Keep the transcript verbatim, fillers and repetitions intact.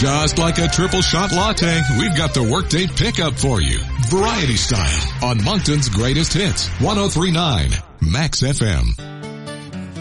Just like a triple shot latte, we've got the workday pickup for you. Variety style on Moncton's greatest hits. one oh three point nine Max F M.